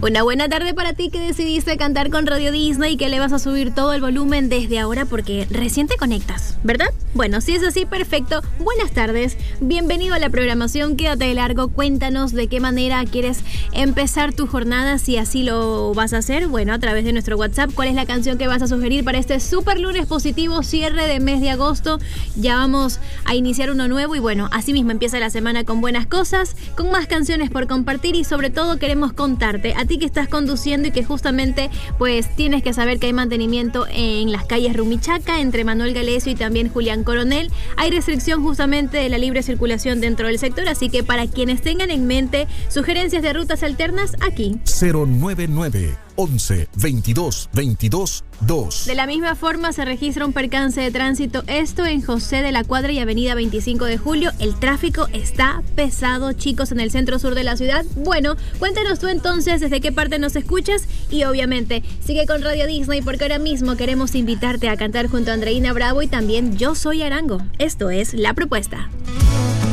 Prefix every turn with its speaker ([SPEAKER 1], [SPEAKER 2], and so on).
[SPEAKER 1] Una buena tarde para ti que decidiste cantar con Radio Disney y que le vas a subir todo el volumen desde ahora porque recién te conectas, ¿verdad? Bueno, si es así, perfecto. Buenas tardes, bienvenido a la programación, quédate de largo, cuéntanos de qué manera quieres empezar tu jornada, si así lo vas a hacer, bueno, a través de nuestro WhatsApp, cuál es la canción que vas a sugerir para este super lunes positivo, cierre de mes de agosto, ya vamos a iniciar uno nuevo y bueno, así mismo empieza la semana con buenas cosas, con más canciones por compartir y sobre todo queremos contarte, a ti que estás conduciendo y que justamente pues tienes que saber que hay mantenimiento en las calles Rumichaca, entre Manuel Galesio y también Julián Coronel, hay restricción justamente de la libre circulación dentro del sector, así que para quienes tengan en mente sugerencias de rutas alternas, aquí
[SPEAKER 2] 099 11 22 22 2.
[SPEAKER 1] De la misma forma se registra un percance de tránsito, esto en José de la Cuadra y Avenida 25 de Julio. El tráfico está pesado, chicos, en el centro sur de la ciudad. Bueno, cuéntanos tú entonces desde qué parte nos escuchas y obviamente sigue con Radio Disney porque ahora mismo queremos invitarte a cantar junto a Andreina Bravo y también Yo Soy Arango. Esto es La Propuesta.